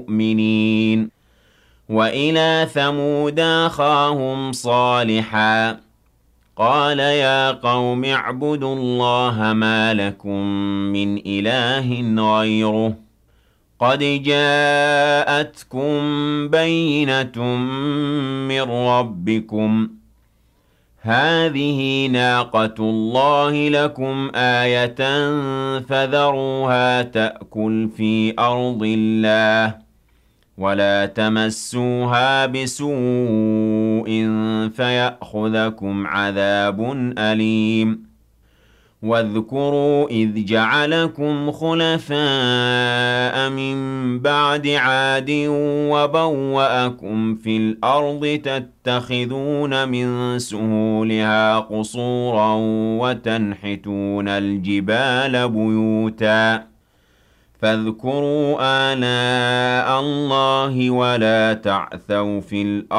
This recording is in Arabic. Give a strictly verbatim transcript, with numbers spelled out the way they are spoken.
مُؤْمِنِينَ وَإِلَى ثَمُودَ أَخَاهُمْ صَالِحًا قَالَ يَا قَوْمِ اعْبُدُوا اللَّهَ مَا لَكُم مِّنْ إِلَٰهٍ غَيْرُهُ قَدْ جَاءَتْكُم بَيِّنَةٌ مِّن رَّبِّكُمْ ۖ هَٰذِهِ نَاقَةُ اللَّهِ لَكُمْ آيَةً فَذَرُوهَا تَأْكُلْ فِي أَرْضِ اللَّهِ وَلَا تَمَسُّوهَا بِسُوءٍ فَيَأْخُذَكُمْ عَذَابٌ أَلِيمٌ وَاذْكُرُوا إِذْ جَعَلَكُمْ خُلَفَاءَ مِن بَعْدِ عَادٍ وَبَوَّأَكُمْ فِي الْأَرْضِ تَتَّخِذُونَ مِن سُهُولِهَا قُصُورًا وَتَنْحِتُونَ الْجِبَالَ بُيُوتًا فَاذْكُرُوا آلَاءَ اللَّهِ وَلَا تَعْثَوْا فِي الْأَرْضِ